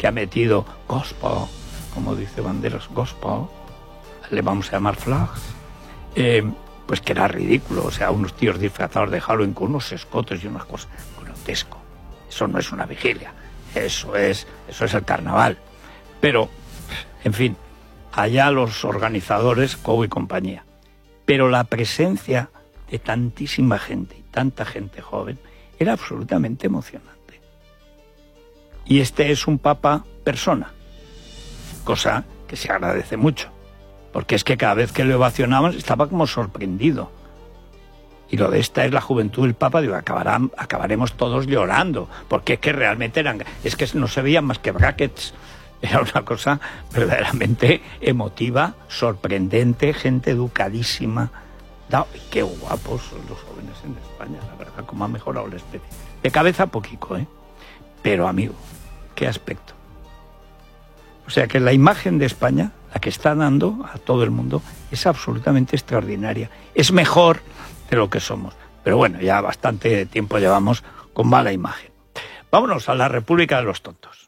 que ha metido gospel, como dice Banderas, gospel, le vamos a llamar flags, pues que era ridículo, o sea, unos tíos disfrazados de Halloween con unos escotes y unas cosas, grotesco. Eso no es una vigilia, eso es el carnaval. Pero, en fin, allá los organizadores, Cobo y compañía. Pero la presencia de tantísima gente y tanta gente joven era absolutamente emocionante. Y este es un papa persona, cosa que se agradece mucho, porque es que cada vez que lo ovacionaban estaba como sorprendido. Y lo de esta es la juventud del papa, digo, acabaremos todos llorando, porque es que realmente es que no se veían más que brackets. Era una cosa verdaderamente emotiva, sorprendente, gente educadísima. Qué guapos son los jóvenes en España, la verdad, cómo ha mejorado la especie. De cabeza poquito, pero amigo, qué aspecto. O sea que la imagen de España, la que está dando a todo el mundo, es absolutamente extraordinaria. Es mejor de lo que somos. Pero bueno, ya bastante tiempo llevamos con mala imagen. Vámonos a la República de los Tontos.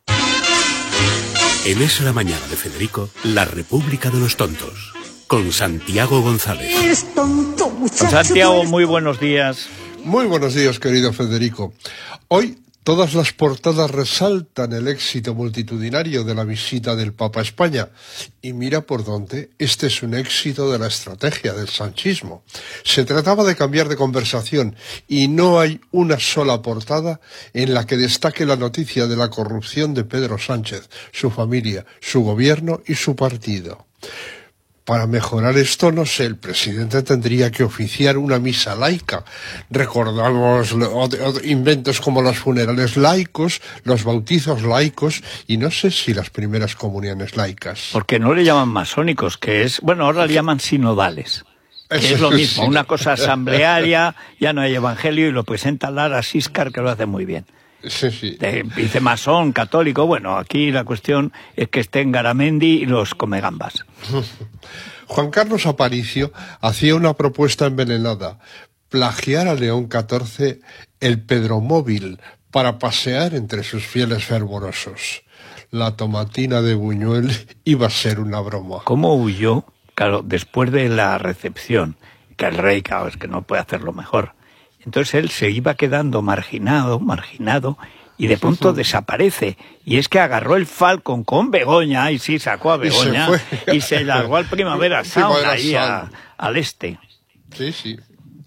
En Es la Mañana de Federico, la República de los Tontos, con Santiago González. Eres tonto, muchacho. Don Santiago, muy buenos días. Muy buenos días, querido Federico. Hoy todas las portadas resaltan el éxito multitudinario de la visita del Papa a España. Y mira por dónde, este es un éxito de la estrategia del sanchismo. Se trataba de cambiar de conversación y no hay una sola portada en la que destaque la noticia de la corrupción de Pedro Sánchez, su familia, su gobierno y su partido. Para mejorar esto, no sé, el presidente tendría que oficiar una misa laica. Recordamos inventos como los funerales laicos, los bautizos laicos y no sé si las primeras comuniones laicas. Porque no le llaman masónicos, que es, bueno, ahora le llaman sinodales. Que es lo mismo, una cosa asamblearia, ya no hay evangelio y lo presenta Lara Siscar, que lo hace muy bien. Sí. Dice masón, católico, bueno, aquí la cuestión es que estén Garamendi y los comegambas. Juan Carlos Aparicio hacía una propuesta envenenada, plagiar a León XIV el Pedromóvil para pasear entre sus fieles fervorosos. La tomatina de Buñuel iba a ser una broma. ¿Cómo huyó? Claro, después de la recepción, que el rey, claro, es que no puede hacerlo mejor. Entonces él se iba quedando marginado, y de pronto desaparece. Y es que agarró el Falcon con Begoña, y sí, sacó a Begoña, y se largó al Primavera Sound, ahí al este. Sí.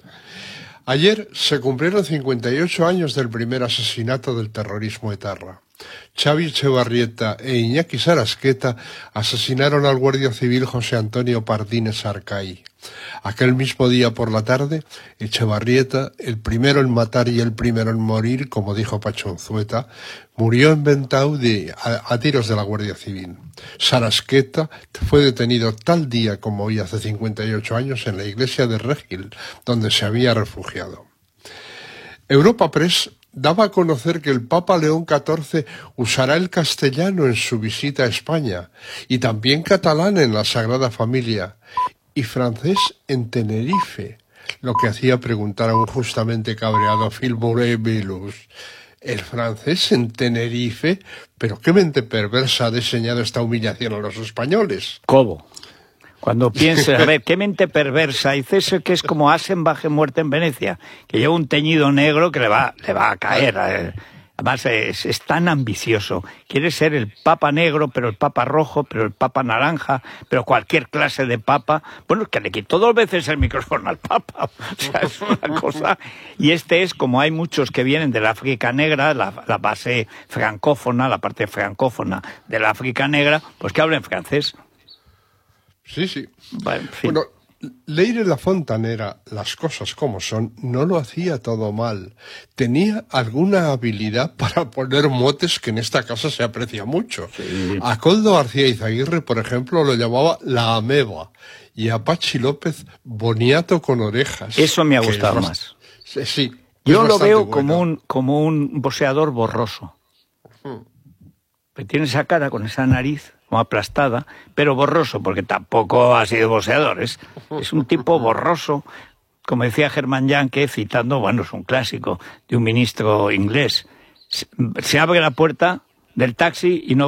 Ayer se cumplieron 58 años del primer asesinato del terrorismo etarra. Xavi Echevarrieta e Iñaki Sarasqueta asesinaron al guardia civil José Antonio Pardines Arcay. Aquel mismo día por la tarde, Echevarrieta, el primero en matar y el primero en morir, como dijo Pacho Unzueta, murió en Ventau a tiros de la Guardia Civil. Sarasqueta fue detenido tal día como hoy hace 58 años en la iglesia de Regil, donde se había refugiado. Europa Press daba a conocer que el Papa León XIV usará el castellano en su visita a España y también catalán en la Sagrada Familia y francés en Tenerife, lo que hacía preguntar a un justamente cabreado Phil Morevilus. ¿El francés en Tenerife? ¿Pero qué mente perversa ha diseñado esta humillación a los españoles? Cobo. Cuando pienses, a ver, qué mente perversa, dice eso que es como Asenbach en Muerte en Venecia, que lleva un teñido negro que le va a caer. Además es tan ambicioso. Quiere ser el papa negro, pero el papa rojo, pero el papa naranja, pero cualquier clase de papa. Bueno, es que le quitó 2 veces el micrófono al papa. O sea, es una cosa. Y este es, como hay muchos que vienen de la África Negra, la base francófona, la parte francófona de la África Negra, pues que hablen francés. Sí. Bueno, en fin. Bueno, Leire la Fontanera, las cosas como son, no lo hacía todo mal. Tenía alguna habilidad para poner motes que en esta casa se aprecia mucho. Sí. A Coldo García Izaguirre, por ejemplo, lo llamaba la ameba. Y a Pachi López, boniato con orejas. Eso me ha gustado más. Sí. Yo lo veo bueno. como un boxeador borroso. Que tiene esa cara con esa nariz como aplastada, pero borroso, porque tampoco ha sido boxeador. Es un tipo borroso, como decía Germán Yanke, citando, bueno, es un clásico de un ministro inglés. Se abre la puerta del taxi y no